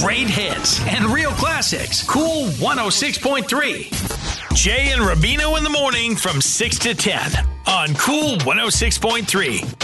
Great hits and real classics. Cool 106.3. Jay and Rubino in the morning from 6 to 10 on Cool 106.3.